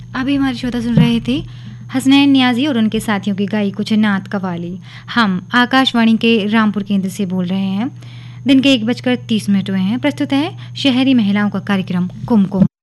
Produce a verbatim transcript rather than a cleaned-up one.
अभी हमारे श्रोता सुन रहे थे हसनैन नियाजी और उनके साथियों की गाई कुछ नात कवाली। हम आकाशवाणी के रामपुर केंद्र से बोल रहे हैं। दिन के एक बजकर तीस मिनट हुए हैं। प्रस्तुत है शहरी महिलाओं का कार्यक्रम कुमकुम।